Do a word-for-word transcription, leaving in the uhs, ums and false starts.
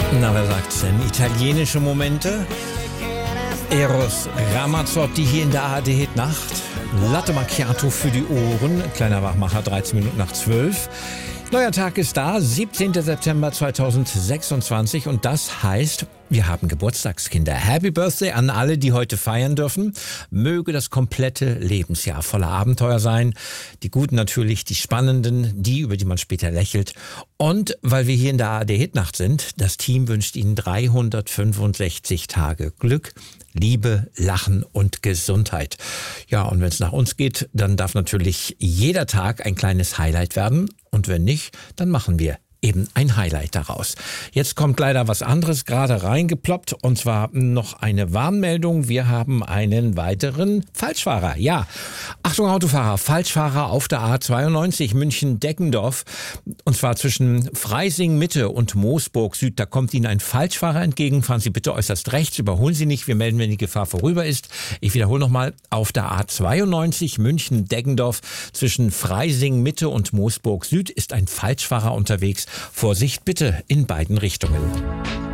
Na, wer sagt's denn? Italienische Momente? Eros Ramazzotti hier in der A R D Hit Nacht. Latte Macchiato für die Ohren. Kleiner Wachmacher, dreizehn Minuten nach zwölf. Neuer Tag ist da, siebzehnten September zweitausendsechsundzwanzig, und das heißt, wir haben Geburtstagskinder. Happy Birthday an alle, die heute feiern dürfen. Möge das komplette Lebensjahr voller Abenteuer sein. Die guten natürlich, die spannenden, die, über die man später lächelt. Und weil wir hier in der A R D Hit Nacht sind, das Team wünscht Ihnen dreihundertfünfundsechzig Tage Glück, Liebe, Lachen und Gesundheit. Ja, und wenn es nach uns geht, dann darf natürlich jeder Tag ein kleines Highlight werden. Und wenn nicht, dann machen wir eben ein Highlight daraus. Jetzt kommt leider was anderes gerade reingeploppt, und zwar noch eine Warnmeldung. Wir haben einen weiteren Falschfahrer. Ja, Achtung Autofahrer, Falschfahrer auf der A zweiundneunzig München-Deggendorf, und zwar zwischen Freising Mitte und Moosburg Süd. Da kommt Ihnen ein Falschfahrer entgegen. Fahren Sie bitte äußerst rechts, überholen Sie nicht. Wir melden, wenn die Gefahr vorüber ist. Ich wiederhole nochmal, auf der A zweiundneunzig München-Deggendorf zwischen Freising Mitte und Moosburg Süd ist ein Falschfahrer unterwegs. Vorsicht bitte in beiden Richtungen.